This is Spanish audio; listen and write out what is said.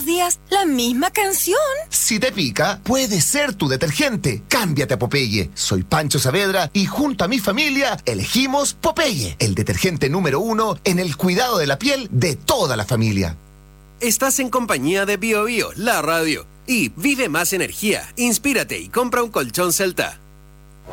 los días la misma canción. Si te pica, puede ser tu detergente. Cámbiate a Popeye. Soy Pancho Saavedra y junto a mi familia elegimos Popeye, el detergente número 1 en el cuidado de la piel de toda la familia. Estás en compañía de Bio Bio, la radio. Y vive más energía, inspírate y compra un colchón Celta.